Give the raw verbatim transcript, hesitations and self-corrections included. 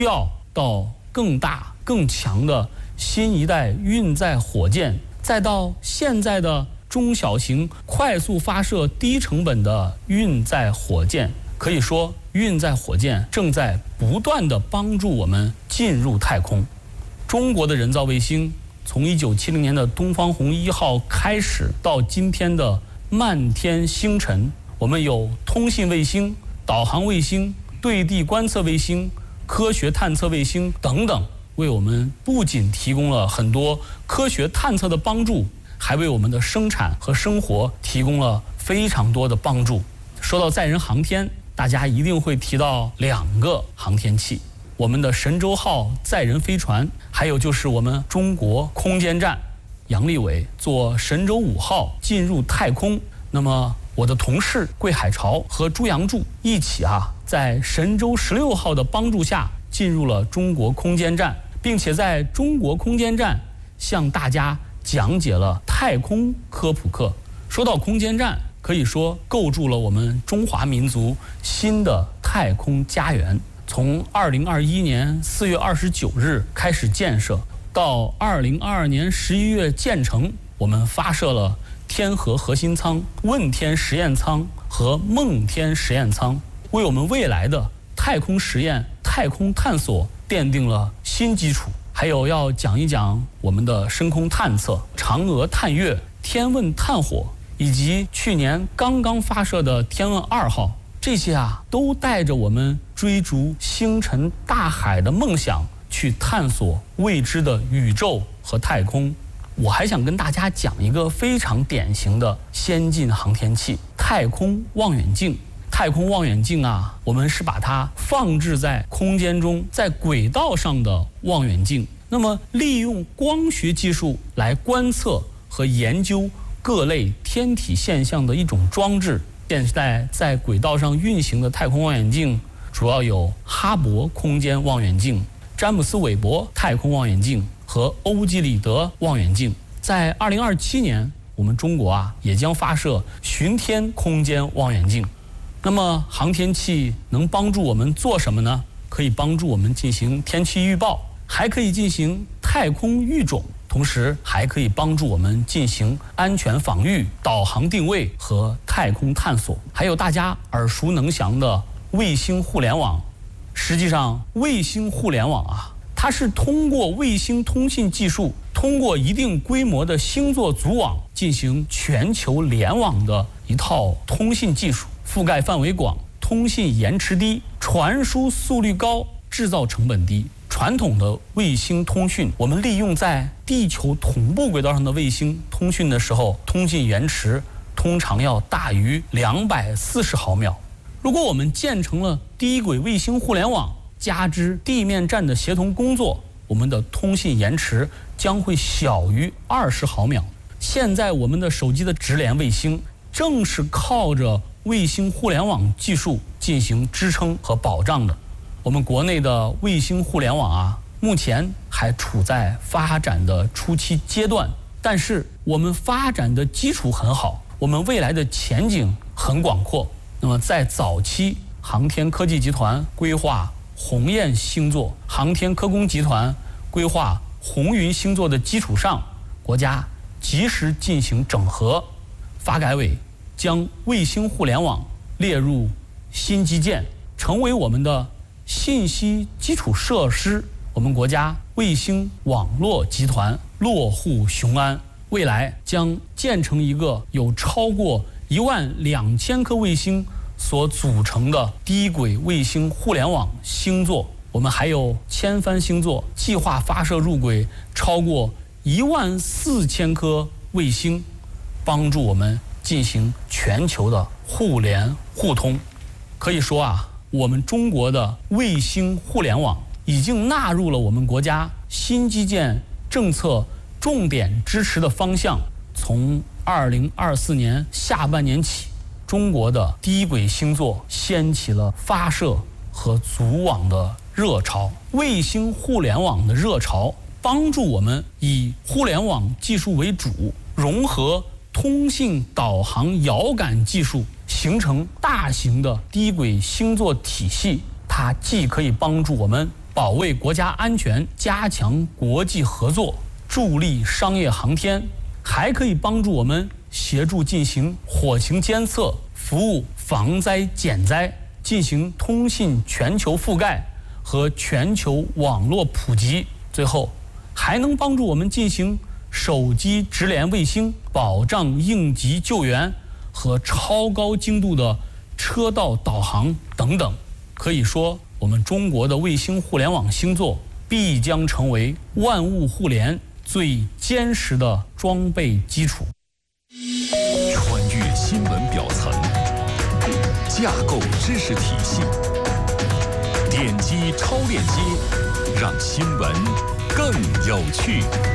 要到更大更强的新一代运载火箭，再到现在的中小型快速发射低成本的运载火箭。可以说，运载火箭正在不断地帮助我们进入太空。中国的人造卫星从一九七零年的东方红一号开始，到今天的漫天星辰，我们有通信卫星、导航卫星、对地观测卫星、科学探测卫星等等，为我们不仅提供了很多科学探测的帮助，还为我们的生产和生活提供了非常多的帮助。说到载人航天，大家一定会提到两个航天器，我们的神舟号载人飞船，还有就是我们中国空间站。杨利伟坐神舟五号进入太空，那么我的同事桂海潮和朱杨柱一起啊，在神舟十六号的帮助下进入了中国空间站，并且在中国空间站向大家讲解了太空科普课。说到空间站，可以说构筑了我们中华民族新的太空家园。从二零二一年四月二十九日开始建设，到二零二二年十一月建成，我们发射了天河核心舱、问天实验舱和梦天实验舱，为我们未来的太空实验、太空探索奠定了新基础。还有要讲一讲我们的深空探测、嫦娥探月、天问探火，以及去年刚刚发射的天问二号，这些啊都带着我们追逐星辰大海的梦想，去探索未知的宇宙和太空。我还想跟大家讲一个非常典型的先进航天器——太空望远镜。太空望远镜啊，我们是把它放置在空间中，在轨道上的望远镜。那么，利用光学技术来观测和研究各类天体现象的一种装置。现在在轨道上运行的太空望远镜主要有哈勃空间望远镜、詹姆斯韦伯太空望远镜和欧几里得望远镜。在二零二七年，我们中国啊也将发射巡天空间望远镜。那么航天器能帮助我们做什么呢？可以帮助我们进行天气预报，还可以进行太空育种，同时还可以帮助我们进行安全防御、导航定位和太空探索。还有大家耳熟能详的卫星互联网。实际上，卫星互联网啊，它是通过卫星通信技术，通过一定规模的星座组网进行全球联网的一套通信技术，覆盖范围广，通信延迟低，传输速率高，制造成本低。传统的卫星通讯，我们利用在地球同步轨道上的卫星通讯的时候，通信延迟通常要大于两百四十毫秒。如果我们建成了低轨卫星互联网，加之地面站的协同工作，我们的通信延迟将会小于二十毫秒。现在我们的手机的直连卫星正是靠着卫星互联网技术进行支撑和保障的。我们国内的卫星互联网啊，目前还处在发展的初期阶段，但是我们发展的基础很好，我们未来的前景很广阔。那么在早期，航天科技集团规划鸿雁星座，航天科工集团规划红云星座的基础上，国家及时进行整合，发改委将卫星互联网列入新基建，成为我们的信息基础设施。我们国家卫星网络集团落户雄安，未来将建成一个有超过一万两千颗卫星所组成的低轨卫星互联网星座。我们还有千帆星座计划发射入轨超过一万四千颗卫星，帮助我们进行全球的互联互通。可以说啊，我们中国的卫星互联网已经纳入了我们国家新基建政策重点支持的方向。从二零二四年下半年起，中国的低轨星座掀起了发射和组网的热潮，卫星互联网的热潮帮助我们以互联网技术为主，融合通信导航遥感技术，形成大型的低轨星座体系。它既可以帮助我们保卫国家安全，加强国际合作，助力商业航天，还可以帮助我们协助进行火情监测，服务防灾减灾，进行通信全球覆盖和全球网络普及。最后，还能帮助我们进行手机直连卫星，保障应急救援和超高精度的车道导航等等。可以说，我们中国的卫星互联网星座必将成为万物互联最坚实的装备基础。 穿越新闻表层，架构知识体系，点击超链接，让新闻更有趣。